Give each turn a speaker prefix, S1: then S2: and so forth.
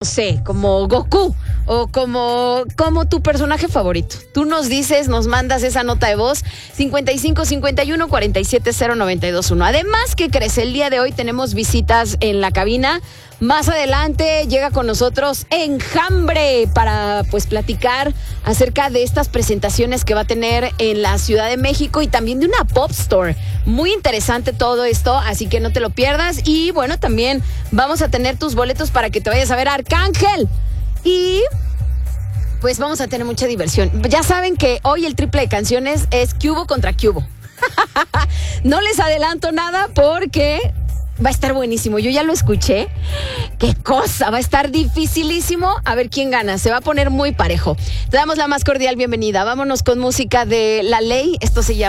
S1: sé, como Goku o como tu personaje favorito. Tú nos dices, nos mandas esa nota de voz 55 51 47 0921. Además, ¿qué crees? El día de hoy tenemos visitas en la cabina. Más adelante llega con nosotros Enjambre para pues platicar acerca de estas presentaciones que va a tener en la Ciudad de México y también de una pop store. Muy interesante todo esto, así que no te lo pierdas. Y bueno, también vamos a tener tus boletos para que te vayas a ver a Arcángel. Y pues vamos a tener mucha diversión. Ya saben que hoy el triple de canciones es Cubo contra Cubo. No les adelanto nada porque va a estar buenísimo. Yo ya lo escuché. ¡Qué cosa! Va a estar dificilísimo. A ver quién gana. Se va a poner muy parejo. Te damos la más cordial bienvenida. Vámonos con música de La Ley. Esto se llama